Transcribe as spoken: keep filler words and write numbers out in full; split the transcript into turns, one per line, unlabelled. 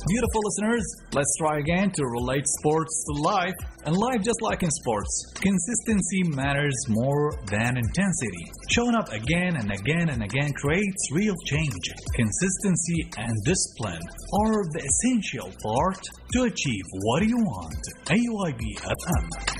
Beautiful listeners, let's try again to relate sports to life. And life, just like in sports, consistency matters more than intensity. Showing up again and again and again creates real change. Consistency and discipline are the essential part to achieve what you want. A Y B F M.